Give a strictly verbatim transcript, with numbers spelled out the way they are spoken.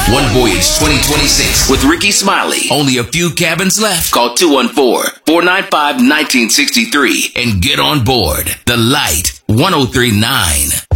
One Voyage twenty twenty-six with Ricky Smiley. Only a few cabins left. Call two one four, four nine five, one nine six three and get on board. The Light, one oh three point nine.